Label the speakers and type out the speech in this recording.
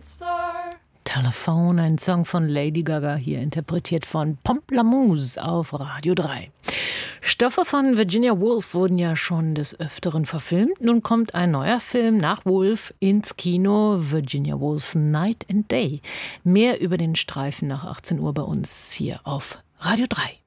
Speaker 1: Telephone, ein Song von Lady Gaga, hier interpretiert von Pomplamoose auf Radio 3. Stoffe von Virginia Woolf wurden ja schon des Öfteren verfilmt. Nun kommt ein neuer Film nach Woolf ins Kino, Virginia Woolf's Night and Day. Mehr über den Streifen nach 18 Uhr bei uns hier auf Radio 3.